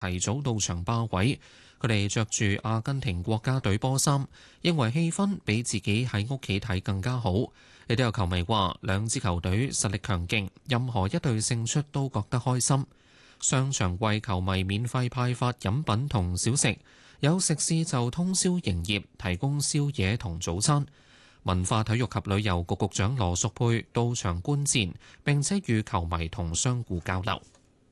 提早到場霸位。佢哋着住阿根廷國家隊波衫，認為氣氛比自己喺屋企睇更加好。亦都有球迷話，兩支球隊實力強勁，任何一隊勝出都覺得開心。商場為球迷免費派發飲品同小食，有食肆就通宵營業，提供宵夜同早餐。文化體育及旅遊局局長羅淑佩到場觀戰，並且與球迷同商戶交流。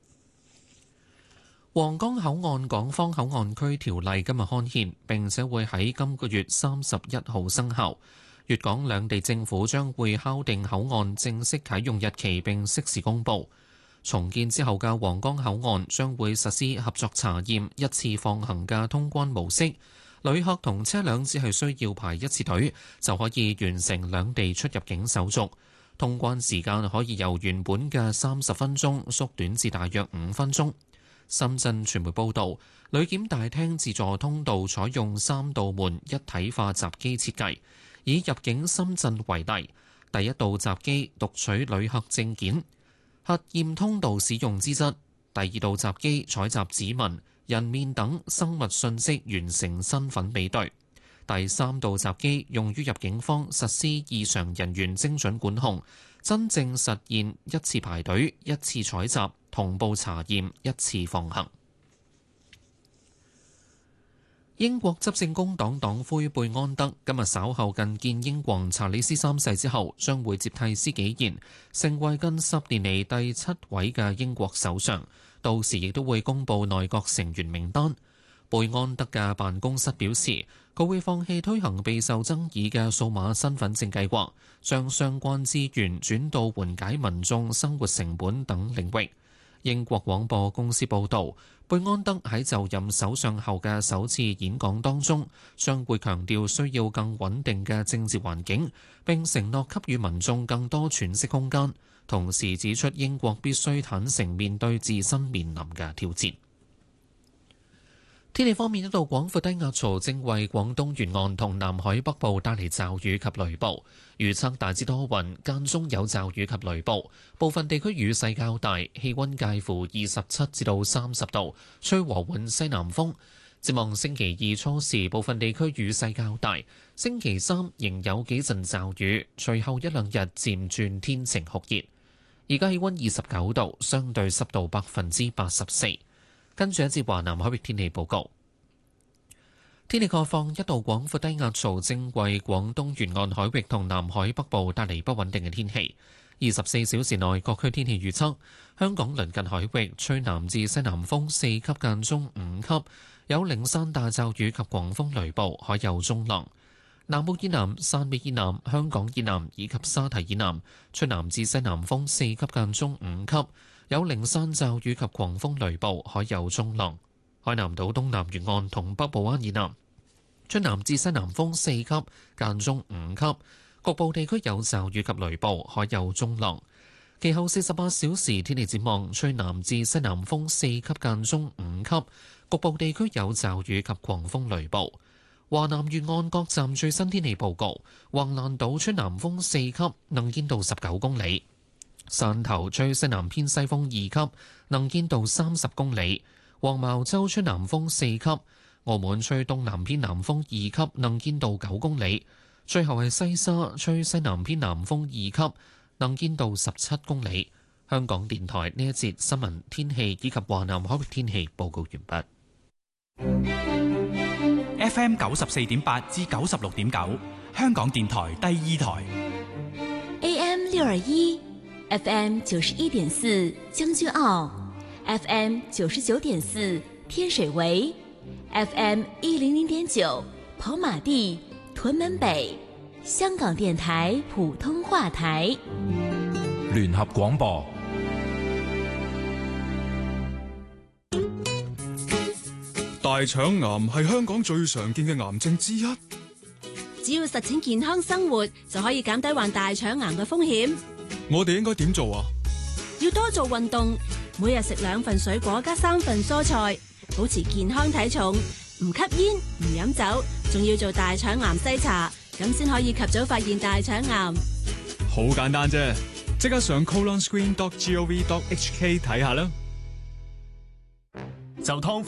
皇崗口岸港方口岸區條例今日刊憲，並且會喺今個月31號生效。粵港兩地政府將會敲定口岸正式啟用日期，並適時公佈。重建之後嘅皇崗口岸將會實施合作查驗、一次放行嘅通關模式，旅客同車輛只係需要排一次隊就可以完成兩地出入境手續。通關時間可以由原本嘅30分鐘縮短至大約5分鐘。深圳傳媒報導，旅檢大廳自助通道採用3道門一體化閘機設計，以入境深圳為例，第一道閘機讀取旅客證件、核驗通道使用資質；第二道閘機採集指紋、人面等生物信息完成身份比對；第三道閘機用於入境方實施異常人員精準管控，真正實現一次排隊、一次採集、同步查驗、一次放行。英國執政工黨黨魁貝安德今日稍後覲見英皇查理斯三世之後，將會接替施紀賢，成為近10年嚟第7位嘅英國首相。到時亦都會公布內閣成員名單。貝安德嘅辦公室表示，佢會放棄推行備受爭議嘅數碼身份證計劃，將相關資源轉到緩解民眾生活成本等領域。英國廣播公司報導，貝安德喺就任首相後嘅首次演講當中，將會強調需要更穩定嘅政治環境，並承諾給予民眾更多喘息空間，同時指出英國必須坦誠面對自身面臨嘅挑戰。天氣方面，一道廣闊低壓槽正為廣東沿岸同南海北部帶嚟驟雨及雷暴，預測大致多雲，間中有驟雨及雷暴，部分地區雨勢較大，氣溫介乎27至到30度，吹和緩西南風。展望星期2初時，部分地區雨勢較大，星期3仍有幾陣驟雨，隨後1-2日漸轉天晴酷熱。而家氣溫29度，相對濕度84%。跟住一節華南海域天氣報告。天氣概況，一道廣闊低壓槽正為廣東沿岸海域同南海北部帶嚟不穩定嘅天氣。24小時內各區天氣預測：香港鄰近海域吹南至西南風4級間中5級，有零散大驟雨及狂風雷暴，海有中浪。南澳以南、汕尾以南、香港以南以及沙堤以南吹南至西南風4級間中5級。有零散驟雨及狂風雷暴，海有中浪。海南島東南沿岸同北部灣以南吹南至西南風4級間中5級，局部地區有驟雨及雷暴，海有中浪。其後48小時天氣展望，吹南至西南風4級間中5級，局部地區有驟雨及狂風雷暴。華南沿岸各站最新天氣報告：橫瀾島吹南風4級，能見度19公里。汕頭吹西南偏西風2級，能見度30公里；黃茅洲吹南風4級，澳門吹東南偏南風2級，能見度9公里。最後係西沙吹西南偏南風2級，能見度17公里。香港電台呢一節新聞天氣以及華南海域天氣報告完畢。FM 94.8至96.9，香港電台第2台。 AM 621。FM 91.4將軍澳 ，FM 99.4天水圍 ，FM 100.9跑馬地屯門北，香港電台普通話台。 聯合廣播。 大腸癌係香港最常見嘅癌症之一。 只要實踐健康生活，就可以減低患大腸癌嘅風險。 我哋應該點做啊？ 要多做運動，每日食2份水果加3份蔬菜，保持健康體重，唔吸煙唔飲酒，仲要做大腸癌篩查，咁先可以及早發現大腸癌。 好簡單啫，即刻上 colonscreen.gov.hk 睇下啦。 就劏